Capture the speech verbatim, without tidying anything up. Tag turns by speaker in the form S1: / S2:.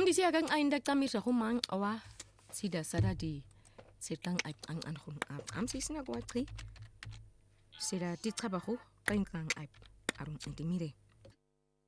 S1: Misi ya kang ainda kamisa humang awa sida sada di setang ai ang an hun am am sisna ko tri sida ti trabajo kang kang ai arun intimire